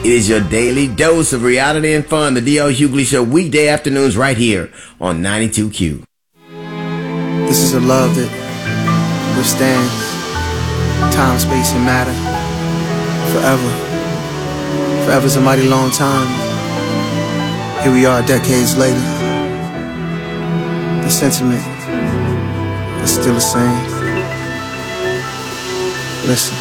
It is your daily dose of reality and fun. The D.L. Hughley Show, weekday afternoons right here on 92Q. This is a love that withstands time, space, and matter forever. Forever's a mighty long time. Here we are decades later. The sentiment is still the same. Listen.